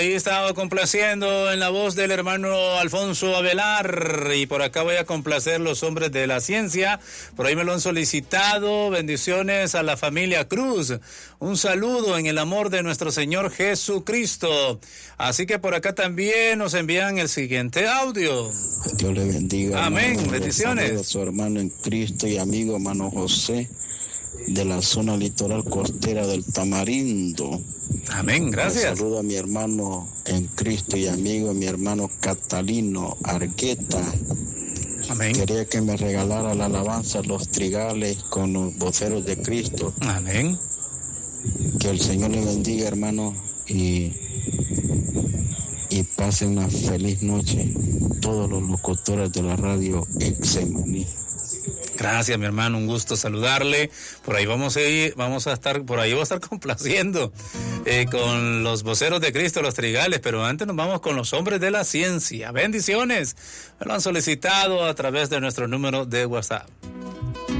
ahí estaba complaciendo en la voz del hermano Alfonso Avelar, y por acá voy a complacer los hombres de la ciencia, por ahí me lo han solicitado. Bendiciones a la familia Cruz, un saludo en el amor de nuestro Señor Jesucristo. Así que por acá también nos envían el siguiente audio. Dios le bendiga. Amén, hermano. bendiciones. A su hermano en Cristo y amigo hermano José, de la zona litoral costera del Tamarindo. Amén, gracias. Saludo a mi hermano en Cristo y amigo, mi hermano Catalino Argueta. Amén. Quería que me regalara la alabanza Los Trigales con los voceros de Cristo. Amén. Que el Señor le bendiga, hermano, y pase una feliz noche todos los locutores de la radio Exemaní. Gracias, mi hermano, un gusto saludarle. Por ahí vamos a estar complaciendo con los voceros de Cristo, los Trigales, pero antes nos vamos con los hombres de la ciencia. Bendiciones. Me lo han solicitado a través de nuestro número de WhatsApp.